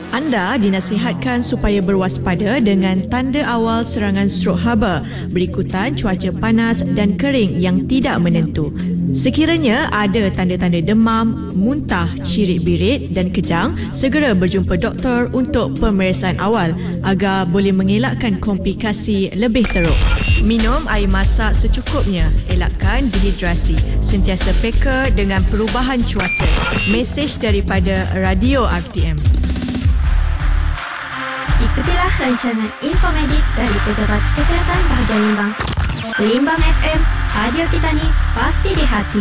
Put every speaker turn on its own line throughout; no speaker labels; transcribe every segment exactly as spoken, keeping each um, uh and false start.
Anda dinasihatkan supaya berwaspada dengan tanda awal serangan strok haba, berikutan cuaca panas dan kering yang tidak menentu. Sekiranya ada tanda-tanda demam, muntah, cirit-birit dan kejang, segera berjumpa doktor untuk pemeriksaan awal agar boleh mengelakkan komplikasi lebih teruk. Minum air masak secukupnya, elakkan dehidrasi, sentiasa peka dengan perubahan cuaca. Mesej daripada Radio R T M.
Ikutilah rancangan Infomedik dari Pejabat Kesihatan Bahagian Limbang. Limbang F M, radio kita ni pasti di hati.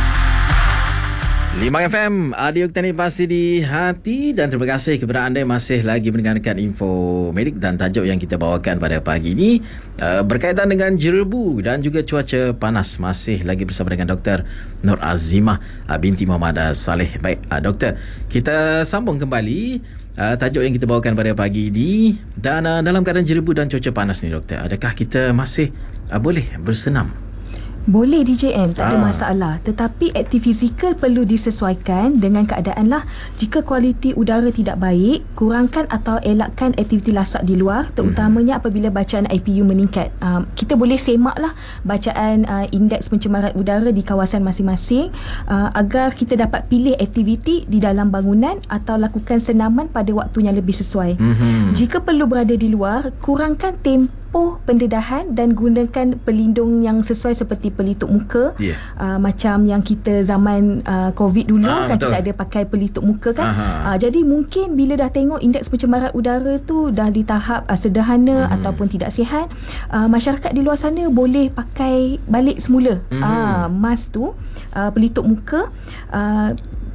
Limbang F M, radio kita ni pasti di hati. Dan terima kasih kepada anda yang masih lagi mendengarkan Info Medik. Dan tajuk yang kita bawakan pada pagi ini uh, berkaitan dengan jerebu dan juga cuaca panas. Masih lagi bersama dengan Doktor Nur Azimah uh, binti Muhammad Saleh. Baik, uh, Doktor, kita sambung kembali Uh, tajuk yang kita bawakan pada pagi ini. Dan uh, dalam keadaan jerebu dan cuaca panas ni, Doktor, adakah kita masih uh, boleh bersenam?
Boleh D J M, tak ada
Ah.
masalah. Tetapi aktiviti fizikal perlu disesuaikan dengan keadaan lah. Jika kualiti udara tidak baik, kurangkan atau elakkan aktiviti lasak di luar, terutamanya apabila bacaan I P U meningkat. Uh, kita boleh semak lah bacaan uh, indeks pencemaran udara di kawasan masing-masing uh, agar kita dapat pilih aktiviti di dalam bangunan atau lakukan senaman pada waktu yang lebih sesuai.
Mm-hmm.
Jika perlu berada di luar, kurangkan tempoh pendedahan dan gunakan pelindung yang sesuai seperti pelitup muka.
Yeah.
Uh, macam yang kita zaman uh, COVID dulu
Ah,
kan,
betul.
kita ada pakai pelitup muka kan.
Aha.
Uh, jadi mungkin bila dah tengok indeks pencemaran udara tu dah di tahap uh, sederhana
Hmm.
ataupun tidak sihat, uh, masyarakat di luar sana boleh pakai balik semula
Hmm.
uh, mask tu, uh, pelitup muka. Uh,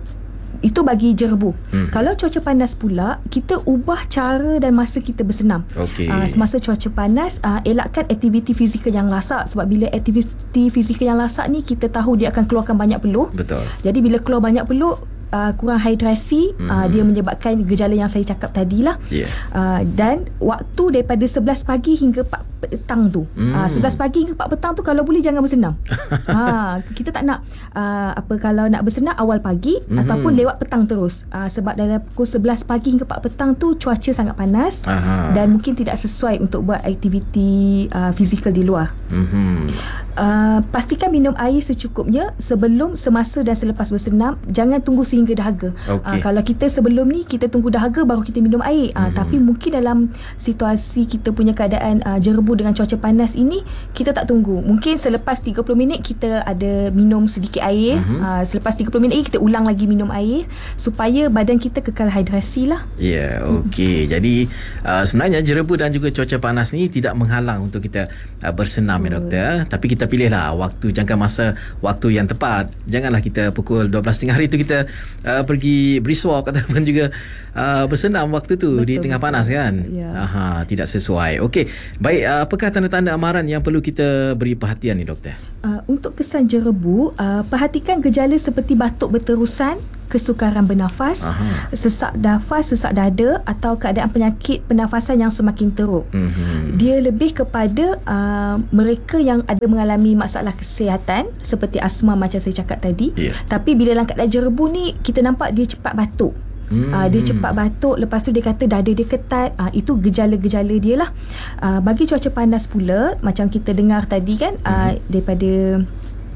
itu bagi jerebu.
Hmm.
Kalau cuaca panas pula, kita ubah cara dan masa kita bersenam.
Okey.
Uh, semasa cuaca panas, uh, elakkan aktiviti fizikal yang lasak, sebab bila aktiviti fizikal yang lasak ni kita tahu dia akan keluarkan banyak peluh.
Betul.
Jadi bila keluar banyak peluh, uh, kurang hidrasi,
Mhm.
uh, dia menyebabkan gejala yang saya cakap tadi lah.
Ya.
Uh, dan waktu daripada sebelas pagi hingga empat petang tu.
Hmm.
Uh, sebelas pagi hingga empat petang tu kalau boleh jangan bersenam. ha, kita tak nak uh, apa kalau nak bersenam awal pagi
Mhm.
ataupun lewat petang terus. Uh, sebab dalam pukul sebelas pagi hingga empat petang tu cuaca sangat panas.
Aha.
Dan mungkin tidak sesuai untuk buat aktiviti uh, fizikal di luar.
Mm-hmm.
Uh, pastikan minum air secukupnya sebelum, semasa dan selepas bersenam. Jangan tunggu sehingga dahaga.
Okey.
Uh, kalau kita sebelum ni kita tunggu dahaga baru kita minum air. Uh,
Mhm.
Tapi mungkin dalam situasi kita punya keadaan uh, jerebu dengan cuaca panas ini, kita tak tunggu. Mungkin selepas tiga puluh minit kita ada minum sedikit air.
Mhm.
Uh, selepas tiga puluh minit lagi kita ulang lagi minum air supaya badan kita kekal hidrasi lah.
Ya, okey. Jadi uh, sebenarnya jerebu dan juga cuaca panas ni tidak menghalang untuk kita uh, bersenam, ya, Doktor. Tapi kita pilihlah waktu, jangka masa waktu yang tepat. Janganlah kita pukul dua belas tengah hari tu kita uh, pergi brisk walk ataupun juga uh, bersenam waktu tu. Betul, di tengah betul. panas kan.
Ya.
Aha, tidak sesuai. Okey. Baik, uh, apakah tanda-tanda amaran yang perlu kita beri perhatian ni, Doktor?
Uh, untuk kesan jerebu, uh, perhatikan gejala seperti batuk berterusan, kesukaran bernafas,
Aha.
sesak nafas, sesak dada atau keadaan penyakit pernafasan yang semakin teruk.
Mm-hmm.
Dia lebih kepada uh, mereka yang ada mengalami masalah kesihatan seperti asma macam saya cakap tadi.
Yeah.
Tapi bila dalam keadaan jerebu ni, kita nampak dia cepat batuk.
Hmm.
Uh, dia cepat batuk, lepas tu dia kata dada dia ketat. Uh, itu gejala-gejala dia lah. Uh, bagi cuaca panas pula, macam kita dengar tadi kan, uh, daripada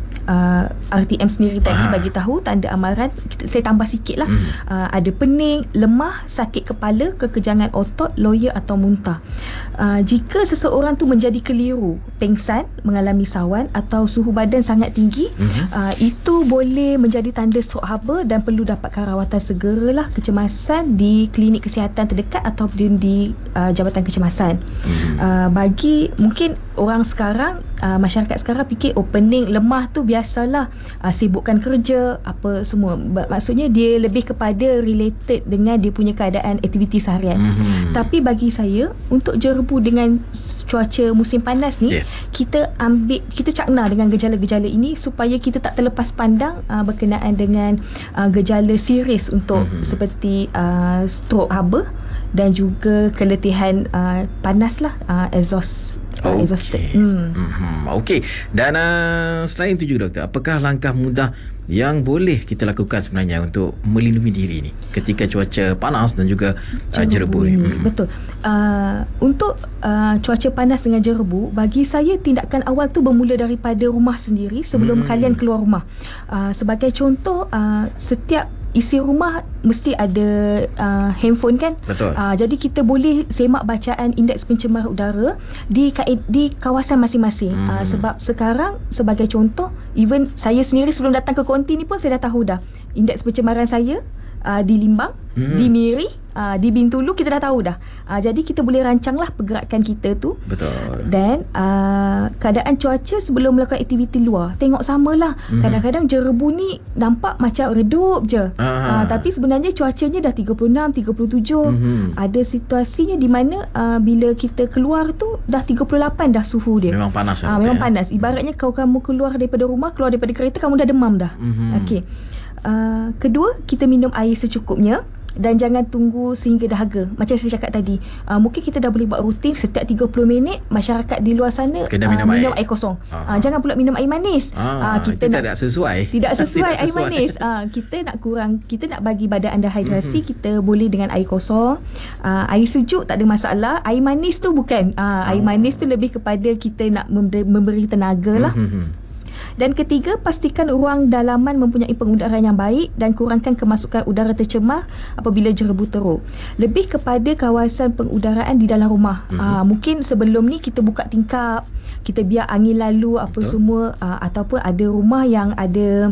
Uh, R T M sendiri tadi
Ah.
bagi tahu tanda amaran, kita, saya tambah sikit lah.
Hmm.
Uh, ada pening, lemah, sakit kepala, kekejangan otot, loya atau muntah. Uh, jika seseorang tu menjadi keliru, pengsan, mengalami sawan atau suhu badan sangat tinggi,
Mhm.
uh, itu boleh menjadi tanda strok haba dan perlu dapatkan rawatan segeralah kecemasan di klinik kesihatan terdekat atau di, di uh, jabatan kecemasan.
Mhm.
Uh, bagi mungkin orang sekarang, uh, masyarakat sekarang fikir oh pening, lemah tu biasalah, uh, sibukkan kerja apa semua. Maksudnya dia lebih kepada related dengan dia punya keadaan aktiviti seharian.
Mhm.
Tapi bagi saya, untuk jerebu dengan cuaca musim panas ni,
Yeah.
kita ambil, kita cakna dengan gejala-gejala ini supaya kita tak terlepas pandang uh, berkenaan dengan uh, gejala serius untuk
Mhm.
seperti uh, strok haba dan juga keletihan uh, panas lah, uh, exhaust uh,
Okey.
exhausted. Hmm.
Mm-hmm. Okey. Dan uh, selain itu juga doktor, apakah langkah mudah yang boleh kita lakukan sebenarnya untuk melindungi diri ni ketika cuaca panas dan juga uh, jerebu ni?
ini. Betul. Uh, untuk uh, cuaca panas dengan jerebu, bagi saya tindakan awal tu bermula daripada rumah sendiri sebelum
Hmm.
kalian keluar rumah. Uh, sebagai contoh, uh, setiap isi rumah mesti ada uh, handphone kan.
Betul.
Uh, jadi kita boleh semak bacaan indeks pencemar udara di di kawasan masing-masing.
Hmm.
Uh, sebab sekarang sebagai contoh, even saya sendiri sebelum datang ke konti ni pun saya dah tahu dah indeks pencemaran saya uh, di Limbang,
Hmm.
di Miri, uh, di Bintulu kita dah tahu dah. Uh, jadi kita boleh rancanglah pergerakan kita tu.
Betul.
Dan uh, keadaan cuaca sebelum melakukan aktiviti luar, tengok samalah.
Mhm.
Kadang-kadang jerebu ni nampak macam redup je.
Ah.
Uh, tapi sebenarnya cuacanya dah tiga puluh enam, tiga puluh tujuh.
Mhm.
Ada situasinya di mana uh, bila kita keluar tu dah tiga puluh lapan dah suhu dia.
Memang panas.
Ah,
doktor,
memang
ya?
panas. Ibaratnya kau kamu keluar daripada rumah, keluar daripada kereta, kamu dah demam dah.
Mhm.
Okey. Uh, kedua, kita minum air secukupnya dan jangan tunggu sehingga dahaga. Macam saya cakap tadi, uh, mungkin kita dah boleh buat rutin setiap tiga puluh minit masyarakat di luar sana
Kena
uh,
minum
minum
air.
air kosong.
Ah.
Uh, jangan pula minum air manis.
Ah,
Uh,
kita
kita
tidak sesuai.
tidak sesuai
Tidak
air manis. Uh, kita nak kurang, kita nak bagi badan anda hidrasi, mm-hmm. kita boleh dengan air kosong. Uh, air sejuk tak ada masalah. Air manis tu bukan. Uh, air
Oh.
manis tu lebih kepada kita nak memberi, memberi tenaga lah.
Mhm.
Dan ketiga, pastikan ruang dalaman mempunyai pengudaraan yang baik dan kurangkan kemasukan udara tercemar apabila jerebu teruk. Lebih kepada kawasan pengudaraan di dalam rumah.
Mhm.
Aa, mungkin sebelum ni kita buka tingkap, kita biar angin lalu apa
Betul.
semua, aa, ataupun ada rumah yang ada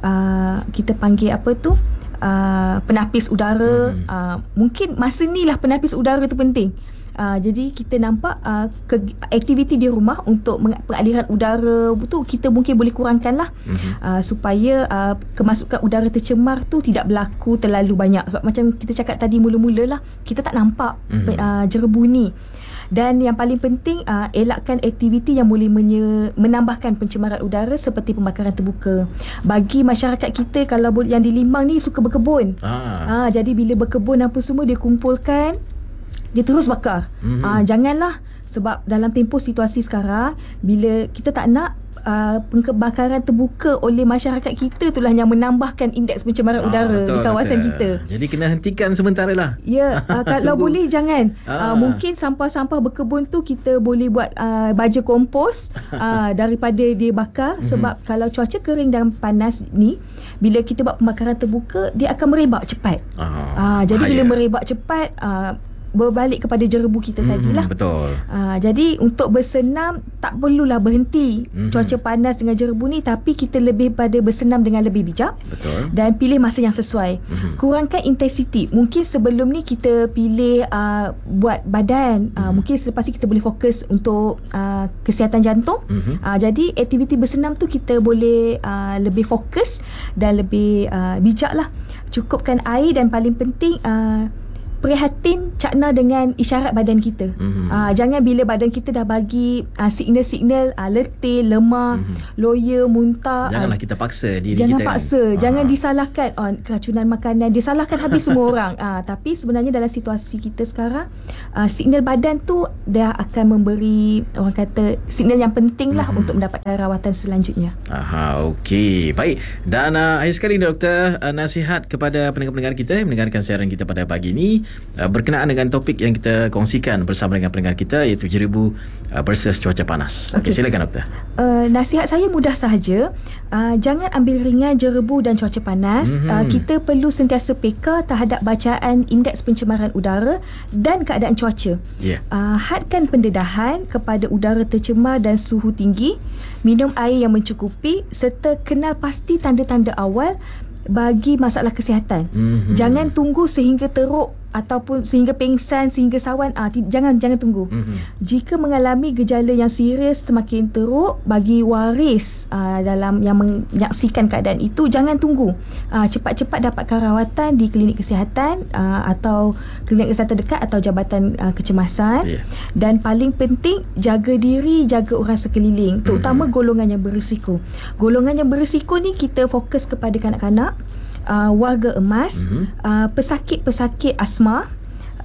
aa, kita panggil apa tu? Uh, penapis udara.
Mhm.
Uh, mungkin masa ni lah penapis udara tu penting. Uh, jadi kita nampak uh, ke, aktiviti di rumah untuk meng- pengaliran udara tu kita mungkin boleh kurangkan lah.
Mhm.
Uh, supaya uh, kemasukan udara tercemar tu tidak berlaku terlalu banyak. Sebab macam kita cakap tadi mula-mula lah, kita tak nampak
Mhm.
uh, jerebu ni. Dan yang paling penting, uh, elakkan aktiviti yang boleh menye- menambahkan pencemaran udara seperti pembakaran terbuka. Bagi masyarakat kita, kalau boleh, yang di Limbang ni suka berkebun.
Ah.
Ah, jadi bila berkebun apa semua dia kumpulkan, dia terus bakar.
Mhm.
Ah, janganlah, sebab dalam tempoh situasi sekarang, bila kita tak nak uh, pembakaran terbuka oleh masyarakat kita itulah yang menambahkan indeks pencemaran
Ah,
udara
betul,
di kawasan
betul.
kita.
Jadi kena hentikan sementara lah.
Ya, uh, kalau
Tunggu.
boleh jangan.
Ah.
Uh, mungkin sampah-sampah berkebun tu kita boleh buat uh, baja kompos uh, daripada dia bakar. Sebab kalau cuaca kering dan panas ni, bila kita buat pembakaran terbuka, dia akan merebak cepat.
Ah,
Uh, jadi
bahaya.
bila merebak cepat, uh, berbalik kepada jerebu kita
Mhm,
tadilah.
Betul.
Uh, jadi untuk bersenam tak perlulah berhenti
Mhm.
cuaca panas dengan jerebu ni, tapi kita lebih pada bersenam dengan lebih bijak
Betul.
dan pilih masa yang sesuai.
Mhm.
Kurangkan intensiti. Mungkin sebelum ni kita pilih uh, buat badan. Uh,
Mhm.
mungkin selepas ni kita boleh fokus untuk uh, kesihatan jantung.
Mhm.
Uh, jadi aktiviti bersenam tu kita boleh uh, lebih fokus dan lebih uh, bijak lah. Cukupkan air dan paling penting uh, prihatin cakna dengan isyarat badan kita.
Mhm.
Uh, jangan bila badan kita dah bagi uh, signal-signal uh, letih, lemah,
Mhm.
loya, muntah.
Janganlah
uh,
kita paksa diri
Jangan
kita.
paksa,
kan?
jangan
Ah.
disalahkan oh, keracunan makanan, disalahkan habis semua orang. Ah, tapi sebenarnya dalam situasi kita sekarang, ah, signal badan tu dah akan memberi, orang kata, signal yang penting lah
Mhm.
untuk mendapatkan rawatan selanjutnya.
Aha, okey. Baik. Dan uh, akhir sekali doktor, uh, nasihat kepada pendengar-pendengar kita yang mendengarkan siaran kita pada pagi ini uh, berkenaan dengan topik yang kita kongsikan bersama dengan pendengar kita, iaitu jerebu uh, versus cuaca panas. Okey,
Okey.
silakan doktor.
Uh, nasihat saya mudah sahaja. Uh, jangan ambil ringan jerebu dan cuaca panas.
Mhm.
Uh, kita perlu sentiasa peka terhadap bacaan indeks pencemaran udara dan keadaan cuaca.
Ya. Yeah.
Uh, hadkan pendedahan kepada udara tercemar dan suhu tinggi, minum air yang mencukupi serta kenal pasti tanda-tanda awal bagi masalah kesihatan.
Mhm.
Jangan tunggu sehingga teruk ataupun sehingga pengsan, sehingga sawan. Ah, ti- jangan jangan tunggu.
Mhm.
Jika mengalami gejala yang serius semakin teruk, bagi waris aa, dalam yang menyaksikan keadaan itu, jangan tunggu. Aa, cepat-cepat dapatkan rawatan di klinik kesihatan aa, atau klinik kesihatan dekat atau jabatan aa, kecemasan.
Ya.
Dan paling penting, jaga diri, jaga orang sekeliling, terutama golongan yang berisiko. Golongan yang berisiko ni kita fokus kepada kanak-kanak, Uh, warga emas,
Mhm.
uh, pesakit-pesakit asma,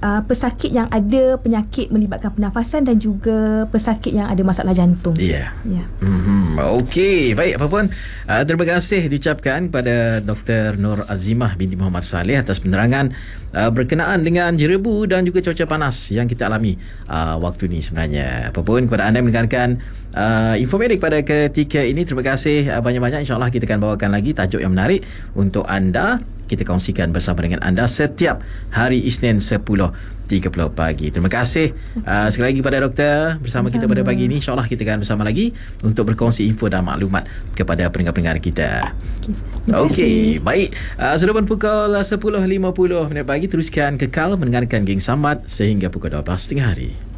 uh, pesakit yang ada penyakit melibatkan pernafasan dan juga pesakit yang ada masalah jantung.
Ya.
Ya.
Mm-hmm. Okey, baik, apa pun uh, terima kasih diucapkan kepada Doktor Nur Azimah binti Muhammad Saleh atas penerangan uh, berkenaan dengan jerebu dan juga cuaca panas yang kita alami uh, waktu ni sebenarnya. Apa pun kepada anda yang mendengarkan uh, Infomedik pada ketika ini, terima kasih uh, banyak-banyak. InsyaAllah kita akan bawakan lagi tajuk yang menarik untuk anda. Kita kongsikan bersama dengan anda setiap hari Isnin sepuluh tiga puluh pagi. Terima kasih uh, sekali lagi kepada doktor bersama
Sama-sama.
kita pada pagi ini. InsyaAllah kita akan bersama lagi untuk berkongsi info dan maklumat kepada pendengar-pendengar kita. Okey, okay, baik. Uh, sudah pun pukul sepuluh lima puluh minit pagi. Teruskan kekal mendengarkan Geng Samad sehingga pukul dua belas tiga puluh hari.